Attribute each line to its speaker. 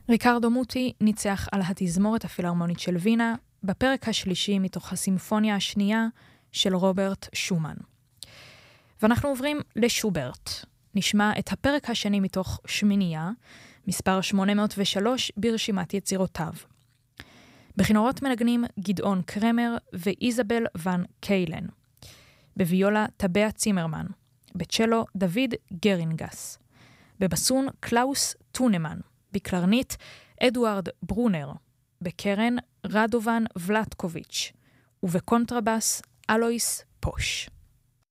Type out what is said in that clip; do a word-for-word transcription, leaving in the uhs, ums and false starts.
Speaker 1: ריקרדו מוטי ניצח על התזמורת הפילהרמונית של וינה בפרק השלישי מתוך הסימפוניה השנייה של רוברט שומן. ואנחנו עוברים לשוברט. נשמע את הפרק השני מתוך שמינייה, מספר שמונה מאות ושלוש ברשימת יצירותיו. בכינורות מנגנים גדעון קרמר ואיזבל ון קיילן. בוויולה טבע צימרמן. בצ'לו דוד גרינגס. בבסון קלאוס טונמן. בקלרנית אדוארד ברונר. בקרן רדובן ולטקוביץ'. ובקונטרבס אלויס פוש.